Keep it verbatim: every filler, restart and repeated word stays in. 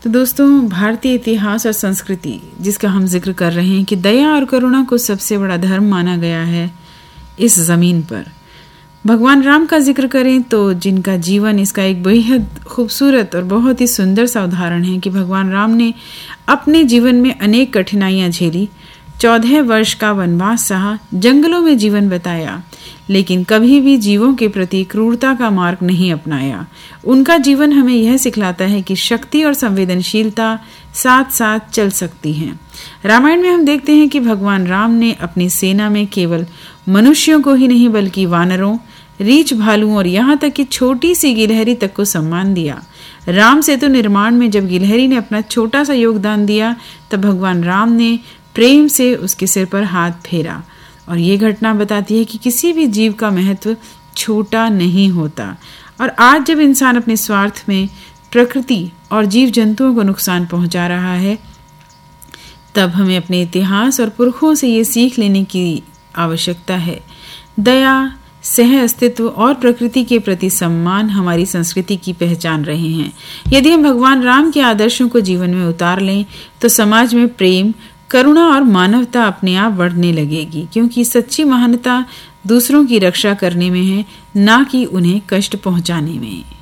तो दोस्तों, भारतीय इतिहास और संस्कृति जिसका हम जिक्र कर रहे हैं कि दया और करुणा को सबसे बड़ा धर्म माना गया है इस जमीन पर। भगवान राम का जिक्र करें तो जिनका जीवन इसका एक बेहद खूबसूरत और बहुत ही सुंदर सा उदाहरण है कि भगवान राम ने अपने जीवन में अनेक कठिनाइयां झेली, चौदह वर्ष का वनवास सहा, जंगलों में जीवन बिताया, लेकिन कभी भी जीवों के प्रति क्रूरता का मार्ग नहीं अपनाया। उनका जीवन हमें यह सिखलाता है कि शक्ति और संवेदनशीलता साथ साथ चल सकती हैं। रामायण में हम देखते हैं कि भगवान राम ने अपनी सेना में केवल मनुष्यों को ही नहीं बल्कि वानरों, रीछ भालुओं और यहाँ तक कि छोटी सी गिलहरी तक को सम्मान दिया। राम सेतु निर्माण में जब गिलहरी ने अपना छोटा सा योगदान दिया तब भगवान राम ने प्रेम से उसके सिर पर हाथ फेरा। और ये घटना बताती है कि किसी भी जीव का महत्व छोटा नहीं होता। और आज जब इंसान अपने स्वार्थ में प्रकृति और जीव जंतुओं को नुकसान पहुंचा रहा है, तब हमें अपने इतिहास और पुरखों से ये सीख लेने की आवश्यकता है। दया, सह अस्तित्व और प्रकृति के प्रति सम्मान हमारी संस्कृति की पहचान रहे हैं। यदि हम भगवान राम के आदर्शों को जीवन में उतार लें तो समाज में प्रेम, करुणा और मानवता अपने आप बढ़ने लगेगी, क्योंकि सच्ची महानता दूसरों की रक्षा करने में है, ना कि उन्हें कष्ट पहुंचाने में।